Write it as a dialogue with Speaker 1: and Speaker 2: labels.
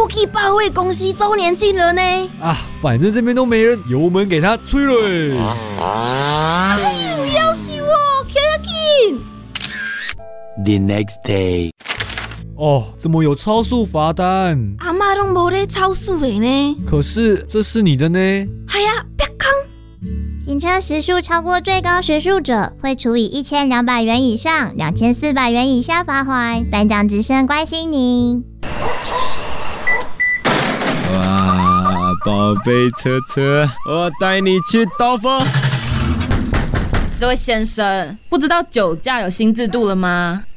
Speaker 1: 夫妻保卫公司周年庆了呢。
Speaker 2: 啊，反正这边都没人，油门给他吹了。
Speaker 1: 要死我，开下紧。
Speaker 3: The next day.
Speaker 2: 哦，怎么有超速罚单？
Speaker 1: 阿嬷都没在超速的呢。
Speaker 2: 可是这是你的呢。
Speaker 1: 哎呀，别扛！
Speaker 4: 行车时速超过最高时速者，会处以1200元以上2400元以下罚锾。班长直升关心您。
Speaker 5: 哇，宝贝车车，我带你去兜风。
Speaker 6: 这位先生，不知道酒驾有新制度了吗？